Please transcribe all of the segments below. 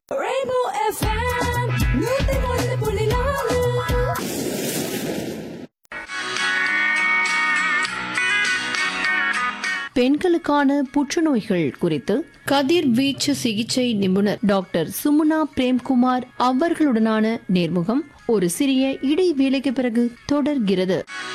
Rainbow FM 101.4. பெண்களுக்கான புற்றுநோய்கள் குறித்து கதிர்வீச்சு சிகிச்சை நிபுணர் டாக்டர் சுமுனா பிரேம்குமார் அவர்களுடனான நேர்முகம் ஒரு சிறிய இடைவேளைக்கு பிறகு தொடர்கிறது.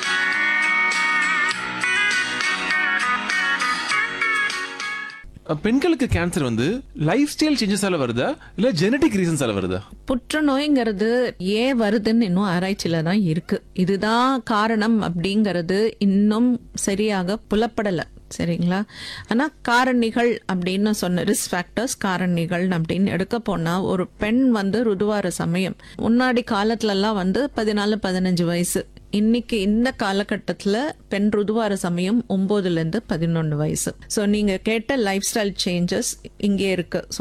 பெண்களுக்கு கேன்சர் லைஃப் ஸ்டைல் சேஞ்சஸால வருதா இல்ல ஜெனடிக் ரீசன்ஸால வருதா? புற்றுநோய்ங்கிறது ஏன் வருதுன்னு இன்னும் ஆராய்ச்சியில தான் இருக்கு. இதுதான் காரணம் அப்படிங்கிறது இன்னும் சரியாக புலப்படல. சரிங்களா? ஆனா காரணிகள் அப்படின்னு சொன்ன ரிஸ்க் ஃபேக்டர்ஸ் காரணிகள் அப்படின்னு எடுக்க போனா ஒரு பெண் ருதுவார சமயம் முன்னாடி காலத்துல எல்லாம் 14-15 வயசு, இன்னைக்கு இந்த காலகட்டத்துல பெண் ருதுவார சமயம் 9-11 வயசு. சோ நீங்க கேட்ட லைஃப் ஸ்டைல் சேஞ்சஸ் இங்கே இருக்கு. சோ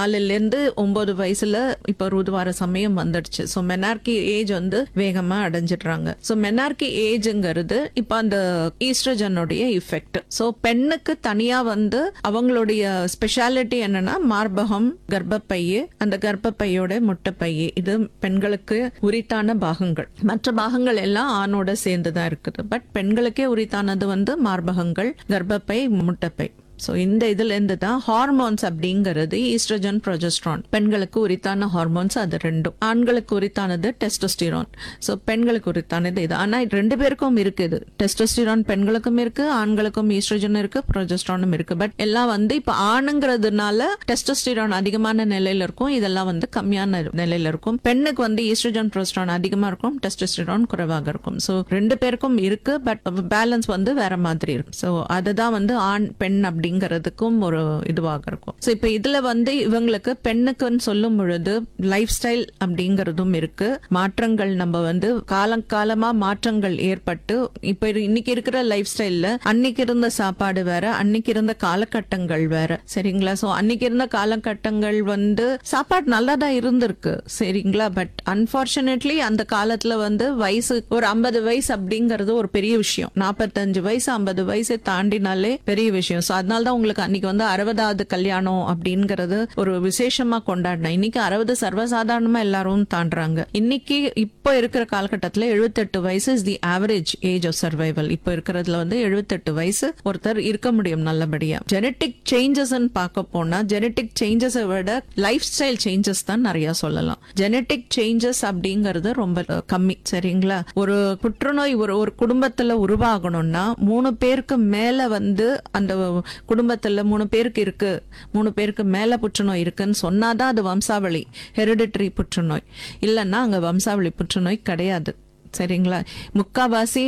14-9 வயசுல இப்ப ருதுவார சமயம் வந்துடுச்சு. சோ மெனார்கி ஏஜ் வேகமா அடைஞ்சிடுறாங்க. சோ மெனார்கி ஏஜ்ங்கிறது இப்ப அந்த ஈஸ்ட்ரஜனுடைய இஃபெக்ட். சோ பெண்ணுக்கு தனியா அவங்களுடைய ஸ்பெஷாலிட்டி என்னன்னா மார்பகம், கர்ப்பப்பையே, அந்த கர்ப்பப்பையோட முட்டைப்பையே, இது பெண்களுக்கு உரித்தான பாகங்கள். மற்ற பாகங்கள் எல்லாம் ஆணோட சேர்ந்துதான் இருக்குது. பட் பெண்களுக்கே உரித்தானது மார்பகங்கள், கர்ப்பப்பை, முட்டைப்பை. சோ இந்த இதுல இருந்து தான் ஹார்மோன்ஸ் அப்படிங்கிறது ஈஸ்ட்ரஜன், ப்ரொஜெஸ்ட்ரான், பெண்களுக்கு உரித்தான ஹார்மோன்ஸ் அது ரெண்டும். ஆண்களுக்கு உரித்தானது டெஸ்டோஸ்டிரான். சோ பெண்களுக்கு உரித்தானது இது. ஆனா ரெண்டு பேருக்கும் இருக்குது. டெஸ்டோஸ்டிரான் பெண்களுக்கும் இருக்கு, ஆண்களுக்கும் ஈஸ்ட்ரஜன் இருக்கு, ப்ரொஜெஸ்ட்ரானும் இருக்கு. பட் எல்லாம் இப்ப ஆணுங்கிறதுனால டெஸ்டோஸ்டிரான் அதிகமான நிலையில இருக்கும், இதெல்லாம் கம்மியான நிலையில இருக்கும். பெண்ணுக்கு ஈஸ்ட்ரஜன், ப்ரொஜெஸ்ட்ரான் அதிகமா இருக்கும், டெஸ்டோஸ்டிரான் குறைவாக இருக்கும். சோ ரெண்டு பேருக்கும் இருக்கு. பட் பேலன்ஸ் வேற மாதிரி இருக்கும். சோ அதுதான் ஆண் பெண் அப்படிங்கிறதுக்கும் ஒரு இதுவாக இருக்கும். சோ இப்ப இதுல இவங்களுக்கு பெண்ணுக்குன்னு சொல்லும் பொழுது லைஃப் ஸ்டைல் அப்படிங்கறதும் இருக்கு. மாற்றங்கள் நம்ம காலமா மாற்றங்கள் ஏற்பட்டு இப்ப இன்னைக்கு இருக்கிற லைஃப் ஸ்டைல்ல அன்னைக்கு இருந்த சாப்பாடு வேற, அன்னைக்கு இருந்த காலகட்டங்கள் வேற. சரிங்களா? சோ அன்னைக்கு இருந்த காலகட்டங்கள் சாப்பாடு நல்லா தான் இருந்திருக்கு. சரிங்களா? பட் அன்பார்ச்சுனேட்லி அந்த காலத்துல வயசு ஒரு 50 வயசு அப்படிங்கறது ஒரு பெரிய விஷயம். 45 வயசு 50 வயசை தாண்டினாலே பெரிய விஷயம். சோ அதனால தான் உங்களுக்கு அன்னைக்கு 60வது கல்யாணம் அப்படிங்கறது ஒரு விசேஷமா கொண்டாடினா. இன்னைக்கு 60 சர்வசாதாரணமா எல்லாரும் தாண்டாங்க. இன்னைக்கு இப்ப இருக்கிற காலகட்டத்துல 78 வயசு is the average age of survival. இப்ப இருக்கிறதுல 78 வயசு ஒருத்தர் இருக்க முடியும் நல்லபடியா. ஜெனட்டிக் சேஞ்சஸ் பார்க்க போனா ஜெனட்டிக் சேஞ்சஸை விட லைஃப் ஸ்டைல் சேஞ்சஸ் தான் நிறைய சொல்லலாம். ஜெனட்டிக் சேஞ்சஸ் அப்படிங்கறது ரொம்ப கம்மி. சரிங்களா? ஒரு புற்றுநோய் ஒரு குடும்பத்துல உருவாகணும்னா 3 பேருக்கு மேல அந்த குடும்பத்துல 3 பேருக்கு இருக்கு, 3 பேருக்கு மேல புற்றுநோய் இருக்குன்னு சொன்னாதான் அது வம்சாவளி, ஹெரிடிட்டரி புற்றுநோய். இல்லன்னா அங்க வம்சாவளி புற்றுநோய் கிடையாது. சரிங்களா? முக்காவாசி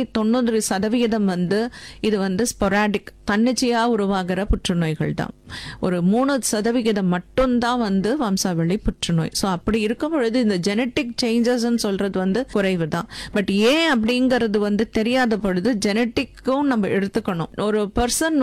90% இது ஸ்பொராடிக், தன்னிச்சையா உருவாகிற புற்றுநோய்கள் தான். ஒரு 3% மட்டும்தான் வம்சாவளி புற்றுநோய். சோ அப்படி இருக்கும் பொழுது இந்த ஜெனட்டிக் சேஞ்சஸ் சொல்றது குறைவு தான். பட் ஏன் அப்படிங்கறது தெரியாத பொழுது ஜெனட்டிக்கும் நம்ம எடுத்துக்கணும். ஒரு பர்சன்